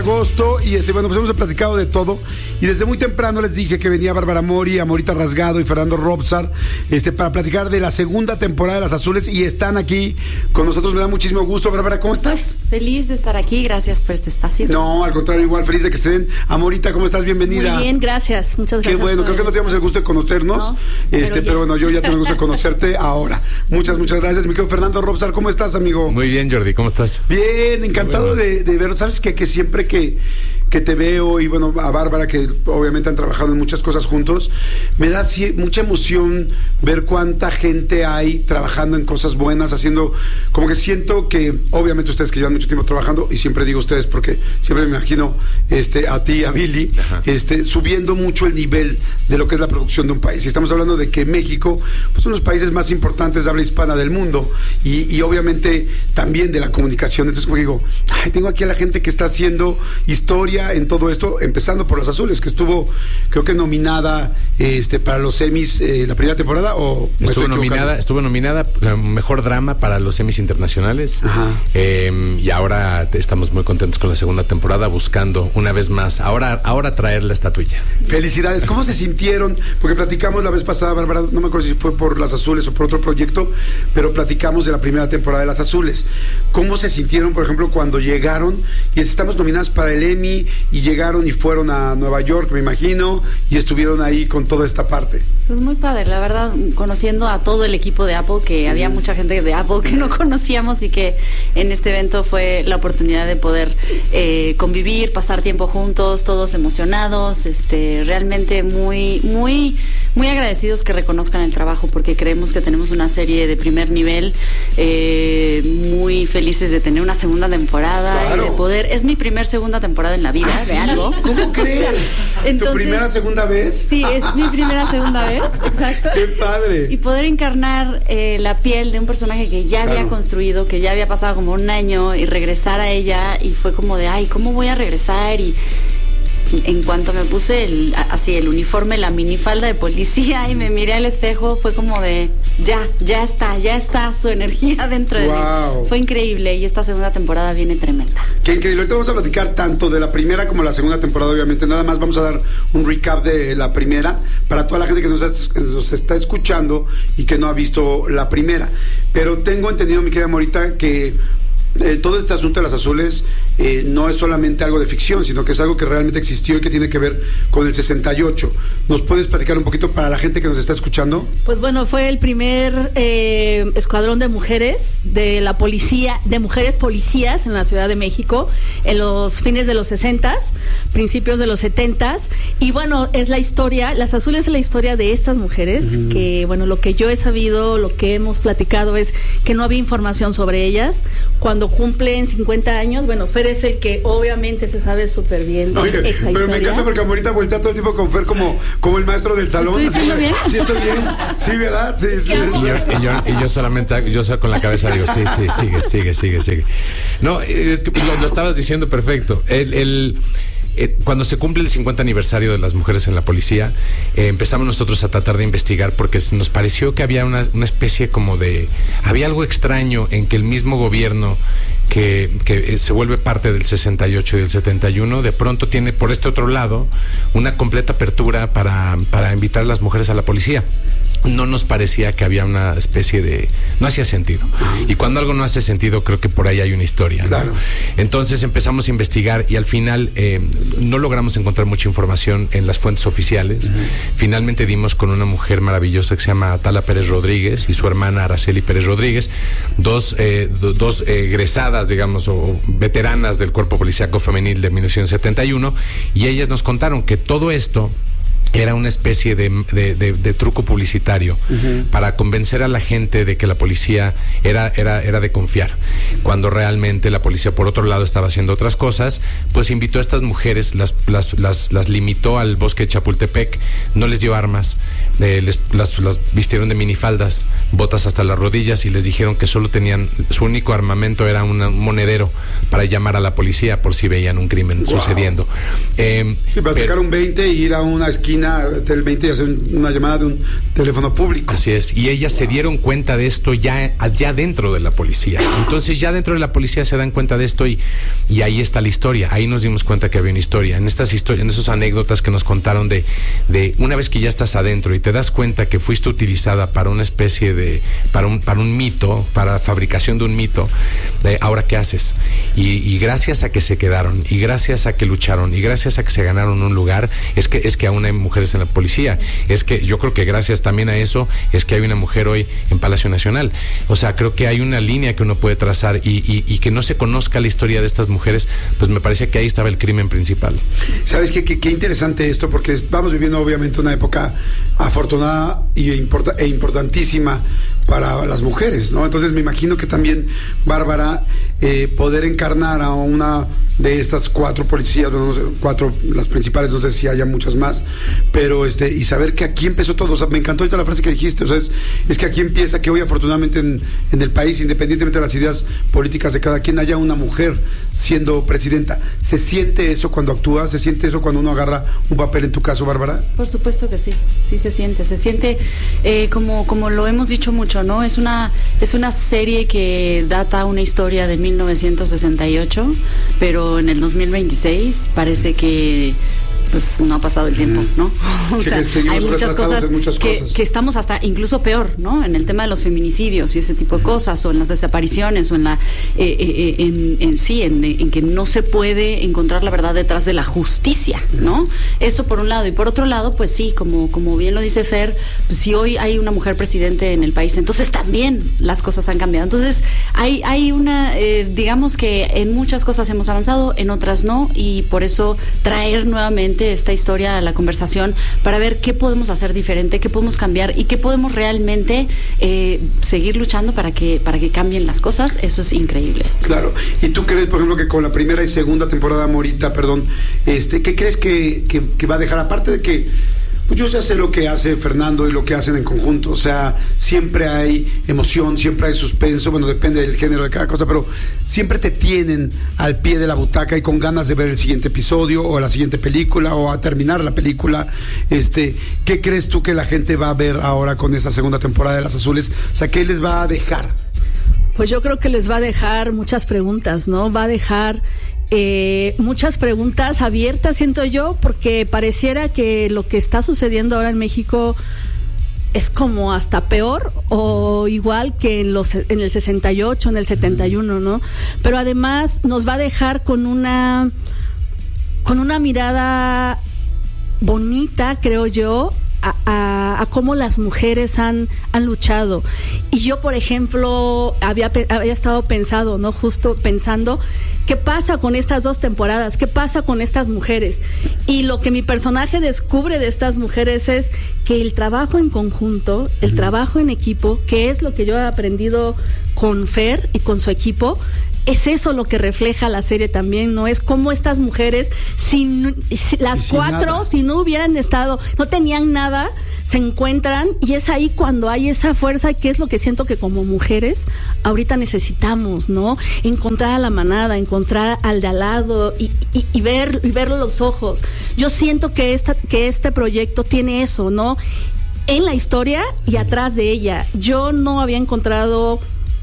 Agosto y bueno, pues hemos platicado de todo y desde muy temprano les dije que venía Bárbara Mori, Amorita Rasgado y Fernando Robsar para platicar de la segunda temporada de Las Azules y están aquí con nosotros. Me da muchísimo gusto. Bárbara, ¿cómo estás? Feliz de estar aquí, gracias por este espacio. No, al contrario, igual feliz de que estén. Amorita, ¿cómo estás? Bienvenida. Muy bien, gracias, muchas gracias. Qué bueno, creo que no teníamos el gusto de conocernos, no, pero bueno, yo ya tengo el gusto de conocerte ahora. Muchas gracias. Mi querido Fernando Robsar, ¿cómo estás, amigo? Muy bien, Jordi, ¿cómo estás? Bien, encantado de ver. ¿Sabes qué? Que siempre que te veo, y bueno, a Bárbara, que obviamente han trabajado en muchas cosas juntos, me da mucha emoción ver cuánta gente hay trabajando en cosas buenas, haciendo, como que siento que, obviamente ustedes que llevan mucho tiempo trabajando, y siempre digo ustedes porque siempre me imagino a ti, a Billy, subiendo mucho el nivel de lo que es la producción de un país. Y estamos hablando de que México, pues uno de los países más importantes de habla hispana del mundo, y obviamente también de la comunicación. Entonces, como digo, tengo aquí a la gente que está haciendo historia en todo esto, empezando por Las Azules, que estuvo, creo que nominada para los Emmys la primera temporada, o estuvo nominada mejor drama para los Emmys internacionales. Y ahora estamos muy contentos con la segunda temporada, buscando una vez más ahora traer la estatuilla. Felicidades. ¿Cómo se sintieron? Porque platicamos la vez pasada, Bárbara, no me acuerdo si fue por Las Azules o por otro proyecto, pero platicamos de la primera temporada de Las Azules. ¿Cómo se sintieron, por ejemplo, cuando llegaron y estamos nominados para el Emmy y llegaron y fueron a Nueva York, me imagino, y estuvieron ahí con toda esta parte? Pues muy padre, la verdad, conociendo a todo el equipo de Apple, que había mucha gente de Apple que no conocíamos y que en este evento fue la oportunidad de poder convivir, pasar tiempo juntos, todos emocionados, realmente muy, muy, muy agradecidos que reconozcan el trabajo, porque creemos que tenemos una serie de primer nivel, muy felices de tener una segunda temporada. Claro. Y de poder, es mi segunda temporada en la vida. ¿Sí? De algo. ¿Cómo crees? Entonces, ¿tu primera, segunda vez? Sí, es mi segunda vez, exacto. ¡Qué padre! Y poder encarnar la piel de un personaje que ya había construido, que ya había pasado como un año, y regresar a ella, y fue como de, ¿cómo voy a regresar? Y en cuanto me puse el uniforme, la minifalda de policía, y me miré al espejo, fue como de, ya está su energía dentro de mí. Fue increíble, y esta segunda temporada viene tremenda. Qué increíble. Ahorita vamos a platicar tanto de la primera como la segunda temporada, obviamente. Nada más vamos a dar un recap de la primera para toda la gente que nos está escuchando y que no ha visto la primera. Pero tengo entendido, mi querida Morita, que todo este asunto de Las Azules no es solamente algo de ficción, sino que es algo que realmente existió y que tiene que ver con el 68. ¿Nos puedes platicar un poquito para la gente que nos está escuchando? Pues bueno, fue el primer escuadrón de mujeres de la policía, de mujeres policías en la Ciudad de México, en los fines de los 60s, principios de los 70s. Y bueno, es la historia, Las Azules es la historia de estas mujeres, que bueno, lo que yo he sabido, lo que hemos platicado es que no había información sobre ellas. Cuando cumplen 50 años, bueno, Fer es el que obviamente se sabe súper bien. Oye, pero historia. Me encanta porque Amorita voltea todo el tiempo con Fer como el maestro del salón. ¿Estoy diciendo bien? Sí, estoy bien. Sí, ¿verdad? Sí. Y yo solamente, con la cabeza digo, sí, sigue. No, es que lo estabas diciendo perfecto. Cuando se cumple el 50 aniversario de las mujeres en la policía, empezamos nosotros a tratar de investigar, porque nos pareció que había una especie como de... Había algo extraño en que el mismo gobierno que se vuelve parte del 68 y del 71, de pronto tiene por este otro lado una completa apertura para invitar a las mujeres a la policía. No nos parecía que había una especie de... No hacía sentido. Y cuando algo no hace sentido, creo que por ahí hay una historia, ¿no? Claro. Entonces empezamos a investigar y al final no logramos encontrar mucha información en las fuentes oficiales. Finalmente dimos con una mujer maravillosa que se llama Atala Pérez Rodríguez y su hermana Araceli Pérez Rodríguez, dos egresadas, digamos, o veteranas del Cuerpo Policíaco Femenil de 1971, y ellas nos contaron que todo esto era una especie de truco publicitario para convencer a la gente de que la policía era de confiar, cuando realmente la policía por otro lado estaba haciendo otras cosas. Pues invitó a estas mujeres, las limitó al bosque de Chapultepec, no les dio armas, las vistieron de minifaldas, botas hasta las rodillas, y les dijeron que solo tenían, su único armamento era un monedero para llamar a la policía por si veían un crimen sucediendo. Sí, para sacar un 20 y ir a una esquina esquina, Tel 20, y hacer una llamada de un teléfono público. Así es, y ellas se dieron cuenta de esto ya dentro de la policía. Entonces ya dentro de la policía se dan cuenta de esto y ahí está la historia. Ahí nos dimos cuenta que había una historia. En estas historias, en esas anécdotas que nos contaron de una vez que ya estás adentro y te das cuenta que fuiste utilizada para una especie de, para un mito, para la fabricación de un mito, ahora ¿qué haces? Y gracias a que se quedaron, y gracias a que lucharon, y gracias a que se ganaron un lugar, es que aún hay mujeres en la policía. Es que yo creo que gracias también a eso es que hay una mujer hoy en Palacio Nacional. O sea, creo que hay una línea que uno puede trazar y que no se conozca la historia de estas mujeres, pues me parecía que ahí estaba el crimen principal. ¿Sabes qué interesante esto? Porque vamos viviendo obviamente una época afortunada e importantísima para las mujeres, ¿no? Entonces me imagino que también, Bárbara, poder encarnar a una de estas 4 policías, bueno, no sé, 4, las principales, no sé si haya muchas más, pero y saber que aquí empezó todo. O sea, me encantó ahorita la frase que dijiste, o sea, es que aquí empieza, que hoy afortunadamente en el país, independientemente de las ideas políticas de cada quien, haya una mujer siendo presidenta. ¿Se siente eso cuando actúas? ¿Se siente eso cuando uno agarra un papel, en tu caso, Bárbara? Por supuesto que sí, sí se siente como lo hemos dicho mucho, ¿no? Es una serie que data una historia de 1968, pero en el 2026 parece que pues no ha pasado el tiempo, ¿no? O sea, hay muchas cosas que estamos hasta incluso peor, ¿no? En el tema de los feminicidios y ese tipo de cosas, o en las desapariciones, o en la en que no se puede encontrar la verdad detrás de la justicia, ¿no? Eso por un lado. Y por otro lado, pues sí, como bien lo dice Fer, pues si hoy hay una mujer presidente en el país, entonces también las cosas han cambiado. Entonces hay una, digamos que en muchas cosas hemos avanzado, en otras no, y por eso traer nuevamente esta historia a la conversación para ver qué podemos hacer diferente, qué podemos cambiar y qué podemos realmente seguir luchando para que cambien las cosas. Eso es increíble. Claro. ¿Y tú crees, por ejemplo, que con la primera y segunda temporada, Morita, qué crees que va a dejar? Aparte de que pues yo ya sé lo que hace Fernando y lo que hacen en conjunto, o sea, siempre hay emoción, siempre hay suspenso, bueno, depende del género de cada cosa, pero siempre te tienen al pie de la butaca y con ganas de ver el siguiente episodio o la siguiente película o a terminar la película. ¿Qué crees tú que la gente va a ver ahora con esta segunda temporada de Las Azules? O sea, ¿qué les va a dejar? Pues yo creo que les va a dejar muchas preguntas, ¿no? Va a dejar muchas preguntas abiertas, siento yo, porque pareciera que lo que está sucediendo ahora en México es como hasta peor o igual que en el 68, en el 71, ¿no? Pero además nos va a dejar con una mirada bonita, creo yo, a cómo las mujeres han luchado. Y yo, por ejemplo, había estado pensando, ¿no? Justo pensando, ¿qué pasa con estas 2 temporadas? ¿Qué pasa con estas mujeres? Y lo que mi personaje descubre de estas mujeres es que el trabajo en conjunto, el trabajo en equipo, que es lo que yo he aprendido con Fer y con su equipo, es eso lo que refleja la serie también, ¿no? Es como estas mujeres, las 4, si no hubieran estado, no tenían nada, se encuentran, y es ahí cuando hay esa fuerza, que es lo que siento que como mujeres ahorita necesitamos, ¿no? Encontrar a la manada, encontrar al de al lado y verlo los ojos. Yo siento que este proyecto tiene eso, ¿no? En la historia y atrás de ella. Yo no había encontrado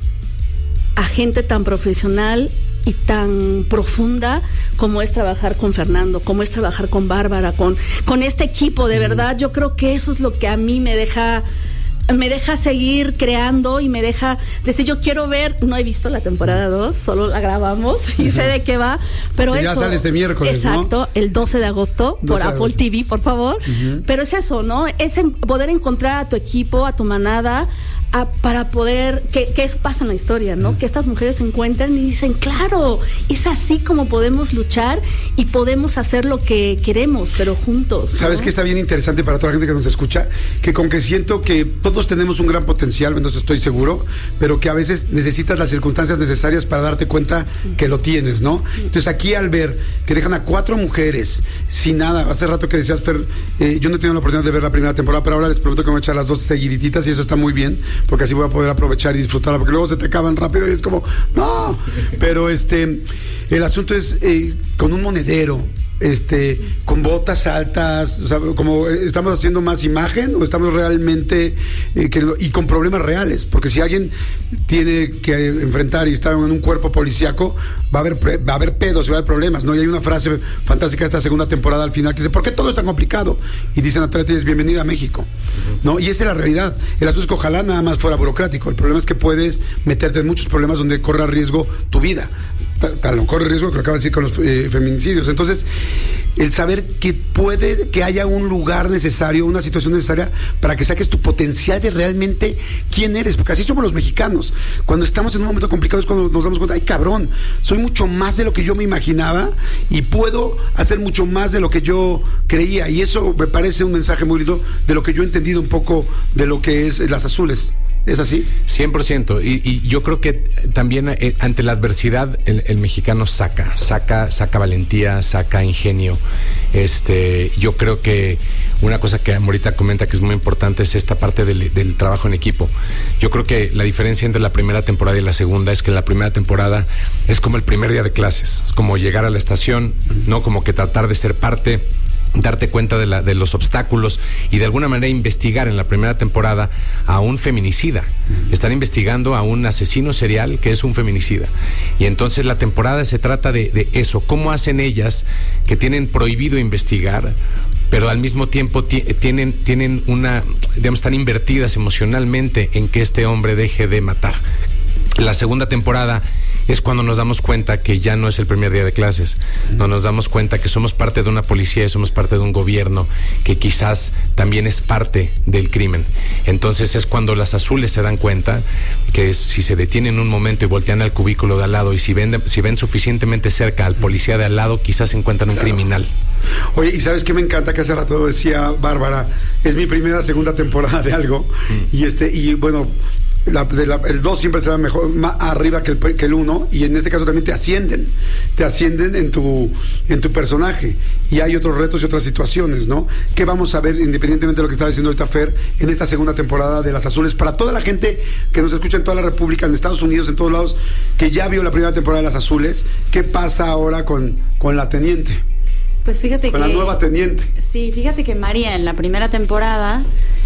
a gente tan profesional y tan profunda como es trabajar con Fernando, como es trabajar con Bárbara, con este equipo. De verdad, yo creo que eso es lo que a mí me deja seguir creando y me deja decir, yo quiero ver. No he visto la temporada 2, solo la grabamos y sé de qué va, pero ya eso sale este miércoles, exacto, ¿no? El 12 de agosto por Apple TV, por favor. Pero es eso, ¿no? Es poder encontrar a tu equipo, a tu manada, para poder, que eso pasa en la historia, ¿no? Que estas mujeres se encuentran y dicen, claro, es así como podemos luchar y podemos hacer lo que queremos, pero juntos, ¿no? ¿Sabes qué está bien interesante para toda la gente que nos escucha? Que con que siento que todos tenemos un gran potencial, entonces estoy seguro, pero que a veces necesitas las circunstancias necesarias para darte cuenta que lo tienes, ¿no? Entonces aquí, al ver que dejan a 4 mujeres sin nada, hace rato que decías, Fer, yo no he tenido la oportunidad de ver la primera temporada, pero ahora les prometo que me voy a echar las 2 seguiditas y eso está muy bien, porque así voy a poder aprovechar y disfrutarla, porque luego se te acaban rápido y es como, no. Pero el asunto es con un monedero con botas altas, o sea, como estamos haciendo más imagen o estamos realmente queriendo, y con problemas reales, porque si alguien tiene que enfrentar y está en un cuerpo policíaco, va a haber pedos, va a haber problemas, ¿no? Y hay una frase fantástica de esta segunda temporada al final que dice, ¿por qué todo es tan complicado? Y dice Natalia Telles, bienvenida a México, ¿no? Y esa es la realidad. El asunto es que ojalá nada más fuera burocrático. El problema es que puedes meterte en muchos problemas donde corre riesgo tu vida. Corre riesgo, que lo acaba de decir con los feminicidios. Entonces, el saber que haya un lugar necesario, una situación necesaria para que saques tu potencial de realmente quién eres, porque así somos los mexicanos. Cuando estamos en un momento complicado es cuando nos damos cuenta, ay cabrón, soy mucho más de lo que yo me imaginaba y puedo hacer mucho más de lo que yo creía, y eso me parece un mensaje muy lindo de lo que yo he entendido un poco de lo que es Las Azules. ¿Es así? 100%. Y yo creo que también ante la adversidad el mexicano saca valentía, saca ingenio. Yo creo que una cosa que Morita comenta que es muy importante es esta parte del trabajo en equipo. Yo creo que la diferencia entre la primera temporada y la segunda es que en la primera temporada es como el primer día de clases, es como llegar a la estación, ¿no? Como que tratar de ser parte, darte cuenta de los obstáculos y de alguna manera investigar en la primera temporada a un feminicida. Están investigando a un asesino serial que es un feminicida. Y entonces la temporada se trata de eso. ¿Cómo hacen ellas que tienen prohibido investigar, pero al mismo tiempo tienen una, digamos, están invertidas emocionalmente en que este hombre deje de matar? La segunda temporada es cuando nos damos cuenta que ya no es el primer día de clases, no nos damos cuenta que somos parte de una policía y somos parte de un gobierno que quizás también es parte del crimen. Entonces es cuando Las Azules se dan cuenta que si se detienen un momento y voltean al cubículo de al lado y si ven suficientemente cerca al policía de al lado, quizás encuentran un criminal. Oye, ¿y sabes qué me encanta? Que hace rato decía Bárbara, es mi segunda temporada de algo, y bueno, el 2 siempre se da mejor, más arriba que el 1, y en este caso también te ascienden en tu personaje, y hay otros retos y otras situaciones, ¿no? Que vamos a ver, independientemente de lo que estaba diciendo ahorita Fer, en esta segunda temporada de Las Azules, para toda la gente que nos escucha en toda la República, en Estados Unidos, en todos lados, que ya vio la primera temporada de Las Azules. ¿Qué pasa ahora con la teniente? Pues fíjate con la nueva teniente. Sí, fíjate que María en la primera temporada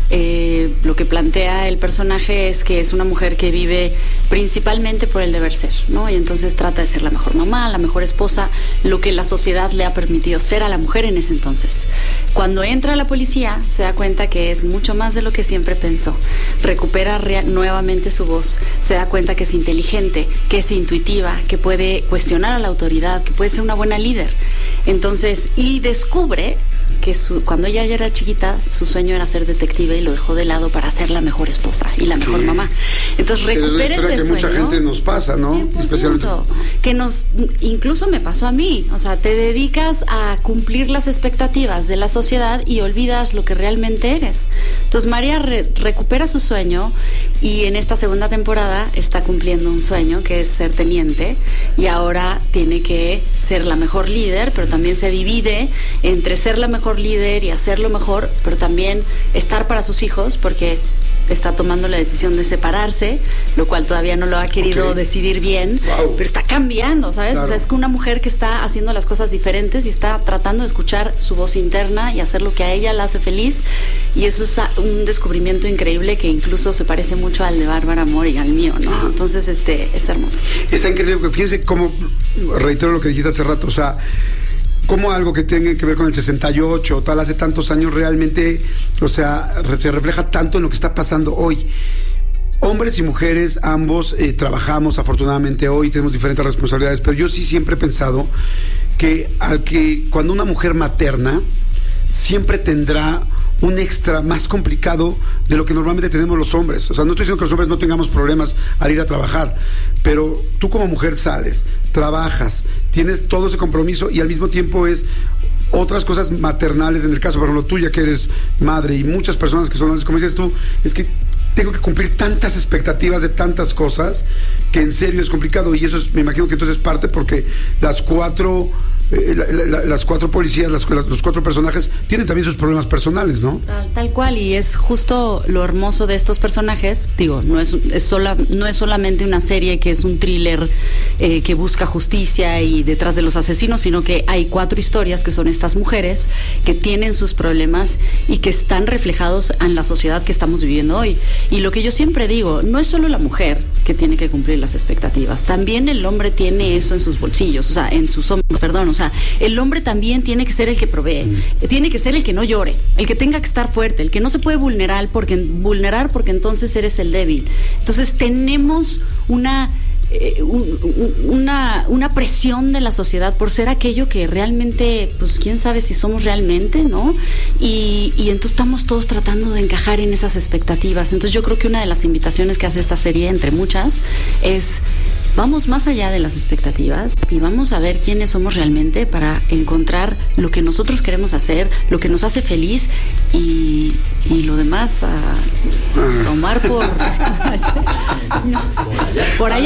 lo que plantea el personaje es que es una mujer que vive principalmente por el deber ser, ¿no? Y entonces trata de ser la mejor mamá, la mejor esposa, lo que la sociedad le ha permitido ser a la mujer en ese entonces. Cuando entra a la policía se da cuenta que es mucho más de lo que siempre pensó. Recupera nuevamente su voz, se da cuenta que es inteligente, que es intuitiva, que puede cuestionar a la autoridad, que puede ser una buena líder. Entonces, y descubre que cuando ella ya era chiquita, su sueño era ser detective y lo dejó de lado para ser la mejor esposa y la mejor mamá. Entonces recupera este que sueño. Mucha gente nos pasa, ¿no? 100%, especialmente. Que incluso me pasó a mí. O sea, te dedicas a cumplir las expectativas de la sociedad y olvidas lo que realmente eres. Entonces María recupera su sueño y en esta segunda temporada está cumpliendo un sueño que es ser teniente, y ahora tiene que ser la mejor líder, pero también se divide entre ser la mejor líder y hacerlo mejor, pero también estar para sus hijos, porque está tomando la decisión de separarse, lo cual todavía no lo ha querido decidir bien, pero está cambiando, ¿sabes? Claro. O sea, es que una mujer que está haciendo las cosas diferentes y está tratando de escuchar su voz interna y hacer lo que a ella la hace feliz, y eso es un descubrimiento increíble que incluso se parece mucho al de Bárbara Mori y al mío, ¿no? Entonces, es hermoso. Está increíble, fíjense cómo, reitero lo que dijiste hace rato, o sea, como algo que tenga que ver con el 68 tal, hace tantos años, realmente, o sea, se refleja tanto en lo que está pasando hoy. Hombres y mujeres, ambos trabajamos afortunadamente hoy, tenemos diferentes responsabilidades, pero yo sí siempre he pensado que cuando una mujer materna, siempre tendrá un extra más complicado de lo que normalmente tenemos los hombres. O sea, no estoy diciendo que los hombres no tengamos problemas al ir a trabajar, pero tú como mujer sales, trabajas, tienes todo ese compromiso y al mismo tiempo es otras cosas maternales, en el caso, por ejemplo, tuya que eres madre y muchas personas que son, como dices tú, es que tengo que cumplir tantas expectativas de tantas cosas que en serio es complicado, y eso es, me imagino que entonces parte porque las 4 las 4 policías, los 4 personajes tienen también sus problemas personales, ¿no? Tal cual, y es justo lo hermoso de estos personajes. Digo, no es solamente una serie que es un thriller que busca justicia y detrás de los asesinos, sino que hay 4 historias que son estas mujeres que tienen sus problemas y que están reflejados en la sociedad que estamos viviendo hoy. Y lo que yo siempre digo, no es solo la mujer que tiene que cumplir las expectativas, también el hombre tiene eso en sus bolsillos, o sea, en sus hombros, perdón, o sea, el hombre también tiene que ser el que provee, tiene que ser el que no llore, el que tenga que estar fuerte, el que no se puede vulnerar porque entonces eres el débil. Entonces tenemos una presión de la sociedad por ser aquello que realmente, pues quién sabe si somos realmente, ¿no? Y entonces estamos todos tratando de encajar en esas expectativas. Entonces yo creo que una de las invitaciones que hace esta serie, entre muchas, es vamos más allá de las expectativas y vamos a ver quiénes somos realmente para encontrar lo que nosotros queremos hacer, lo que nos hace feliz y lo demás a tomar por allá.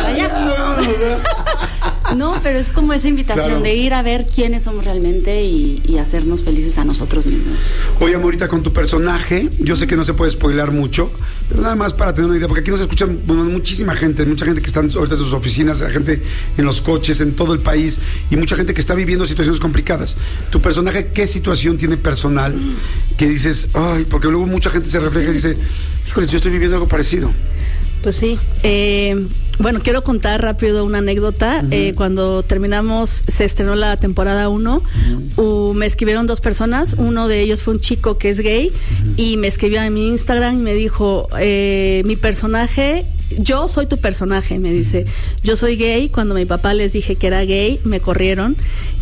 No, pero es como esa invitación, claro, de ir a ver quiénes somos realmente y hacernos felices a nosotros mismos. Oye, Amorita, con tu personaje, yo sé que no se puede spoilar mucho, pero nada más para tener una idea, porque aquí nos escuchan mucha gente que está ahorita en sus oficinas, la gente en los coches, en todo el país, y mucha gente que está viviendo situaciones complicadas. Tu personaje, ¿qué situación tiene personal que dices, ay, porque luego mucha gente se refleja y dice, híjoles, yo estoy viviendo algo parecido? Pues sí. Bueno, quiero contar rápido una anécdota. Cuando terminamos, se estrenó la temporada 1, me escribieron 2 personas. Uno de ellos fue un chico que es gay y me escribió en mi Instagram y me dijo, mi personaje, yo soy tu personaje, me dice, yo soy gay. Cuando mi papá les dije que era gay, me corrieron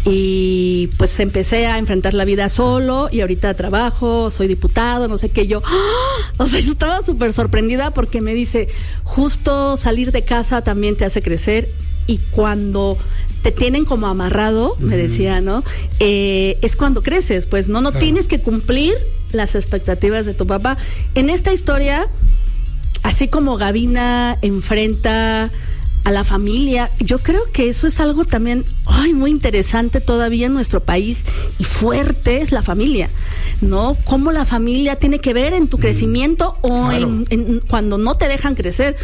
y pues empecé a enfrentar la vida solo y ahorita trabajo, soy diputado, no sé qué. Yo, o sea, yo estaba súper sorprendida porque me dice, justo salir de casa también te hace crecer y cuando te tienen como amarrado, me decía, ¿no? Es cuando creces, pues no claro, tienes que cumplir las expectativas de tu papá. En esta historia, así como Gavina enfrenta a la familia, yo creo que eso es algo también muy interesante todavía en nuestro país y fuerte es la familia, ¿no? Cómo la familia tiene que ver en tu crecimiento o claro, en cuando no te dejan crecer.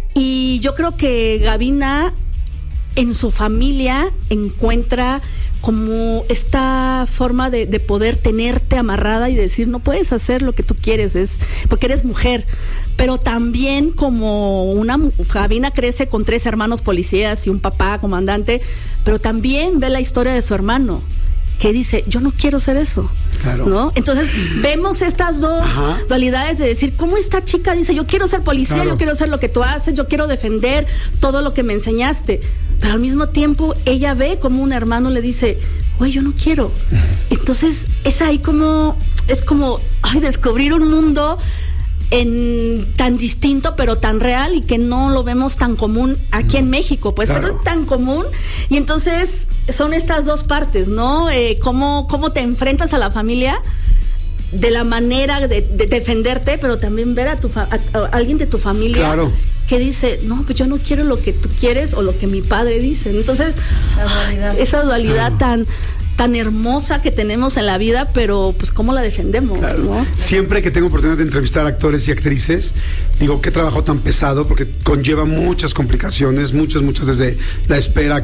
Y yo creo que Gavina en su familia encuentra como esta forma de poder tenerte amarrada y decir, no puedes hacer lo que tú quieres, es porque eres mujer. Pero también como Gavina crece con 3 hermanos policías y un papá comandante, pero también ve la historia de su hermano, que dice, yo no quiero ser eso, claro, ¿no? Entonces vemos estas dos dualidades de decir, ¿cómo esta chica dice, yo quiero ser policía, claro, yo quiero hacer lo que tú haces, yo quiero defender todo lo que me enseñaste? Pero al mismo tiempo ella ve como un hermano le dice, güey, yo no quiero. Entonces es ahí como, es como descubrir un mundo tan distinto pero tan real y que no lo vemos tan común aquí en México, pues, claro, pero es tan común. Y entonces son estas dos partes, ¿no? Cómo te enfrentas a la familia de la manera de defenderte, pero también ver a alguien de tu familia, claro, que dice, no, pues yo no quiero lo que tú quieres o lo que mi padre dice. Entonces, esa dualidad tan hermosa que tenemos en la vida, pero pues cómo la defendemos, claro, ¿no? Siempre que tengo oportunidad de entrevistar a actores y actrices, digo, qué trabajo tan pesado, porque conlleva muchas complicaciones, muchas desde la espera,